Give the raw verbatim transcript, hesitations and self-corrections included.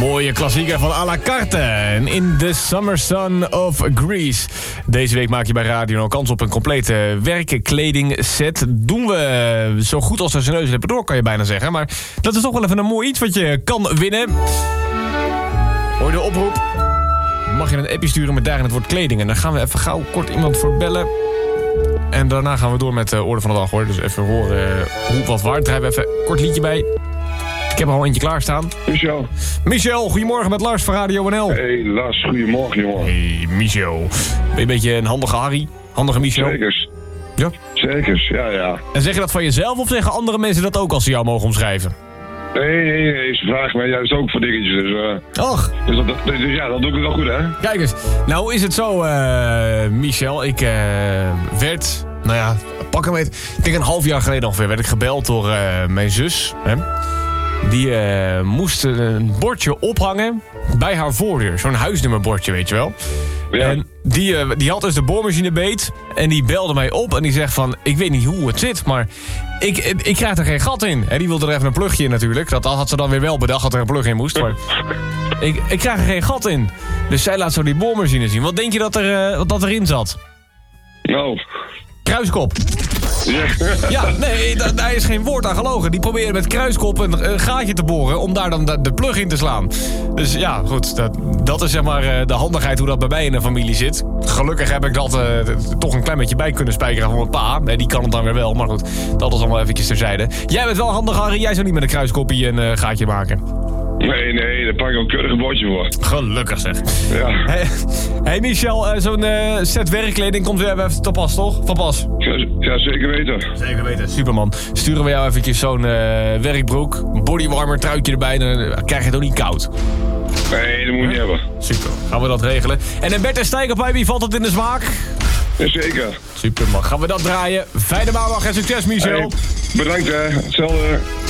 Mooie klassieker van à la carte. In the Summer Sun of Greece. Deze week maak je bij Radio Nou kans op een complete werkkledingset. Doen we zo goed als er zijn neus hebben door, kan je bijna zeggen. Maar dat is toch wel even een mooi iets wat je kan winnen. Hoor je de oproep? Mag je een appje sturen met daarin het woord kleding. En dan gaan we even gauw kort iemand voor bellen. En daarna gaan we door met de orde van de dag, hoor. Dus even horen uh, hoe wat waard. Draaien we even een kort liedje bij. Ik heb er al eentje klaarstaan. Michel. Michel, goedemorgen met Lars van Radio N L. Hey Lars, goedemorgen jongen. Hey Michel. Ben je een beetje een handige Harry? Handige Michel? Zekers. Ja? Zekers, ja ja. En zeg je dat van jezelf of zeggen andere mensen dat ook als ze jou mogen omschrijven? Nee, nee, nee, ze vragen mij juist ook voor dingetjes. Dus, uh, Och. dus, dat, dus ja, dan doe ik het wel goed, hè? Kijk eens. Nou is het zo, uh, Michel. Ik uh, werd, nou ja, pak hem even. Ik denk een half jaar geleden ongeveer werd ik gebeld door uh, mijn zus. Hè? Die uh, moest een bordje ophangen bij haar voordeur. Zo'n huisnummerbordje, weet je wel. Ja. En die, uh, die had dus de boormachine beet. En die belde mij op en die zegt van... Ik weet niet hoe het zit, maar ik, ik, ik krijg er geen gat in. En die wilde er even een plugje in natuurlijk. Dat had ze dan weer wel bedacht dat er een plug in moest. Maar ik, ik krijg er geen gat in. Dus zij laat zo die boormachine zien. Wat denk je dat, er, uh, wat dat erin zat? Nou. Kruiskop. Ja, ja nee, da- daar is geen woord aan gelogen. Die proberen met kruiskop een, een gaatje te boren... om daar dan de, de plug in te slaan. Dus ja, goed, dat, dat is zeg maar uh, de handigheid hoe dat bij mij in de familie zit. Gelukkig heb ik dat uh, t- toch een klein beetje bij kunnen spijkeren van mijn pa. Nee, die kan het dan weer wel, maar goed, dat is allemaal eventjes terzijde. Jij bent wel handig, Harry. Jij zou niet met een kruiskoppie een uh, gaatje maken. Nee, nee, daar pak ik een keurig bordje voor. Gelukkig zeg. Ja. Hey, hey Michel, uh, zo'n uh, set werkkleding komt weer even te pas, toch? Van pas. Ja, ja, zeker weten. Zeker weten. Superman. Sturen we jou eventjes zo'n uh, werkbroek, een bodywarmer, truitje erbij, dan uh, krijg je het ook niet koud. Nee, dat moet je niet hebben. Super, gaan we dat regelen. En in Bert en Stijgerpij, wie valt het in de smaak? Jazeker. Superman, gaan we dat draaien. Fijne maandag en succes, Michel. Hey, bedankt hè, hetzelfde.